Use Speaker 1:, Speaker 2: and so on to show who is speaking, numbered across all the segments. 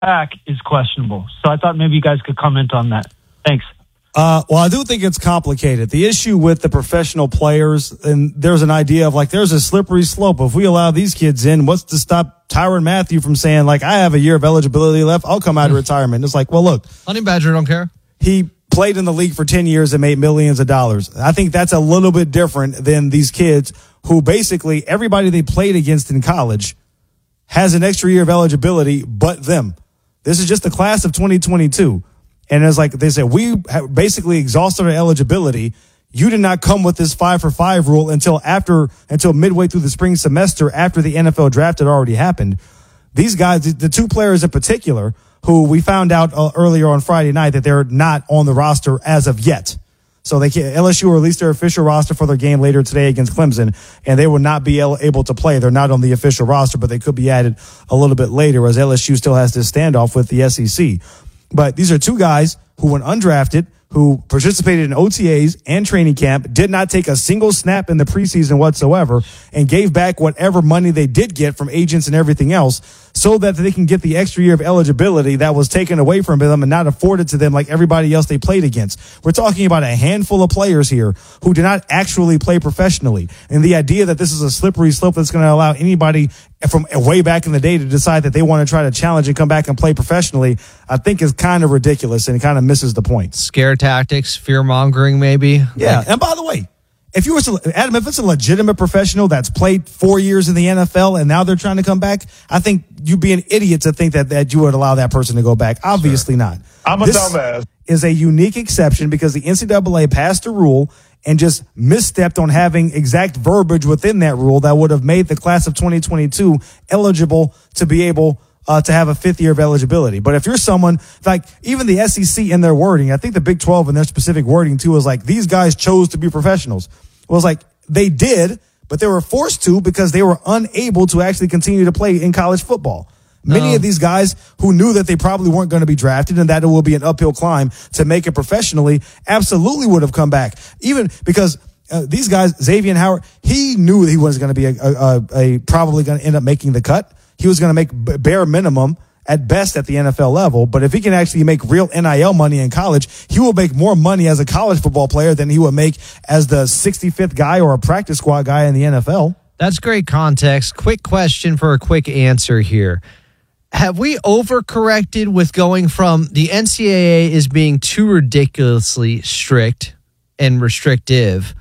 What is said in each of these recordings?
Speaker 1: back is questionable. So I thought maybe you guys could comment on that. Thanks.
Speaker 2: Well, I do think it's complicated. The issue with the professional players, and there's an idea of there's a slippery slope. If we allow these kids in, what's to stop Tyrann Mathieu from saying, I have a year of eligibility left, I'll come out of retirement? It's well, look.
Speaker 3: Honey Badger don't care.
Speaker 2: He played in the league for 10 years and made millions of dollars. I think that's a little bit different than these kids who basically everybody they played against in college has an extra year of eligibility but them. This is just the class of 2022. And it's they said, we have basically exhausted our eligibility. You did not come with this 5-for-5 rule until midway through the spring semester after the NFL draft had already happened. These guys, the two players in particular, who we found out earlier on Friday night that they're not on the roster as of yet. So LSU released their official roster for their game later today against Clemson, and they will not be able to play. They're not on the official roster, but they could be added a little bit later as LSU still has this standoff with the SEC. But these are two guys who went undrafted, who participated in OTAs and training camp, did not take a single snap in the preseason whatsoever, and gave back whatever money they did get from agents and everything else so that they can get the extra year of eligibility that was taken away from them and not afforded to them like everybody else they played against. We're talking about a handful of players here who did not actually play professionally. And the idea that this is a slippery slope that's going to allow anybody from way back in the day to decide that they want to try to challenge and come back and play professionally, I think is kind of ridiculous and it kind of misses the point.
Speaker 3: Scare tactics, fear mongering, maybe.
Speaker 2: Yeah. And by the way, if it's a legitimate professional that's played 4 years in the NFL and now they're trying to come back, I think you'd be an idiot to think that you would allow that person to go back. Obviously not.
Speaker 4: I'm a dumbass.
Speaker 2: Is a unique exception because the NCAA passed a rule and just misstepped on having exact verbiage within that rule that would have made the class of 2022 eligible to be able to have a fifth year of eligibility. But if you're someone even the SEC in their wording, I think the Big 12 in their specific wording too is these guys chose to be professionals. It was they did, but they were forced to because they were unable to actually continue to play in college football. Many of these guys who knew that they probably weren't going to be drafted and that it will be an uphill climb to make it professionally absolutely would have come back. Even because these guys, Xavier Howard, he knew he was going to be probably going to end up making the cut. He was going to make bare minimum at best at the NFL level. But if he can actually make real NIL money in college, he will make more money as a college football player than he would make as the 65th guy or a practice squad guy in the NFL.
Speaker 3: That's great context. Quick question for a quick answer here. Have we overcorrected with going from the NCAA is being too ridiculously strict and restrictive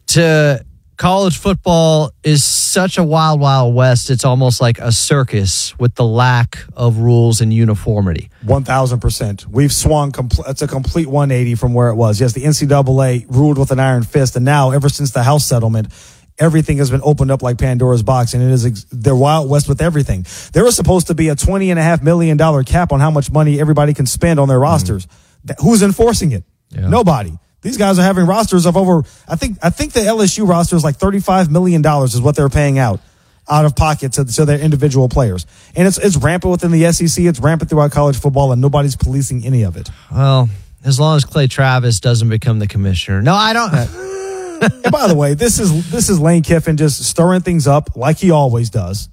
Speaker 3: to college football is such a wild, wild west, it's almost like a circus with the lack of rules and uniformity?
Speaker 2: 1,000%. We've swung, it's a complete 180 from where it was. Yes, the NCAA ruled with an iron fist, and now, ever since the House settlement, everything has been opened up like Pandora's box, and they're Wild West with everything. There was supposed to be a $20.5 million cap on how much money everybody can spend on their rosters. Who's enforcing it? Yeah. Nobody. These guys are having rosters of over, I think the LSU roster is $35 million is what they're paying out of pocket to their individual players. And it's rampant within the SEC. It's rampant throughout college football, and nobody's policing any of it.
Speaker 3: Well, as long as Clay Travis doesn't become the commissioner. No, I don't.
Speaker 2: And by the way, this is Lane Kiffin just stirring things up like he always does.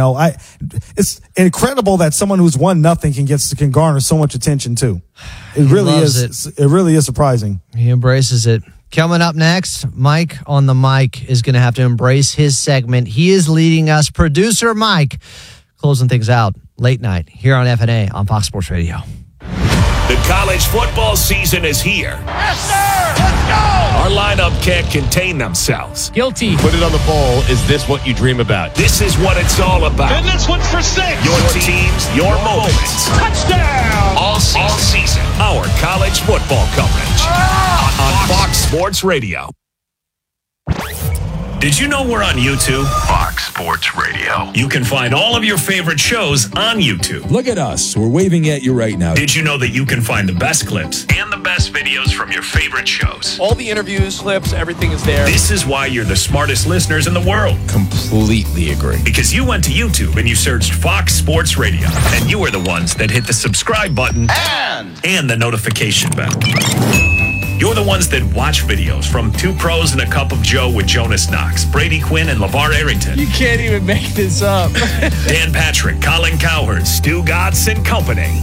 Speaker 2: It's incredible that someone who's won nothing can garner so much attention too. It really is. It really is surprising.
Speaker 3: He embraces it. Coming up next, Mike on the mic is going to have to embrace his segment. He is leading us. Producer Mike closing things out late night here on FNA on Fox Sports Radio.
Speaker 5: The college football season is here.
Speaker 6: Yes, sir! Let's go!
Speaker 5: Our lineup can't contain themselves.
Speaker 6: Guilty.
Speaker 7: Put it on the poll. Is this what you dream about?
Speaker 5: This is what it's all about.
Speaker 6: And this one's for 6.
Speaker 5: Your teams, your moments.
Speaker 6: Touchdown!
Speaker 5: All season. Our college football coverage. On Fox Sports Radio. Did you know we're on YouTube?
Speaker 8: Fox Sports Radio.
Speaker 5: You can find all of your favorite shows on YouTube.
Speaker 9: Look at us. We're waving at you right now.
Speaker 5: Did you know that you can find the best clips and the best videos from your favorite shows?
Speaker 7: All the interviews, clips, everything is there.
Speaker 5: This is why you're the smartest listeners in the world.
Speaker 9: Completely agree.
Speaker 5: Because you went to YouTube and you searched Fox Sports Radio. And you were the ones that hit the subscribe button and the notification bell. You're the ones that watch videos from Two Pros and a Cup of Joe with Jonas Knox, Brady Quinn, and LeVar Arrington.
Speaker 7: You can't even make this up.
Speaker 5: Dan Patrick, Colin Cowherd, Stu Gatz, and company.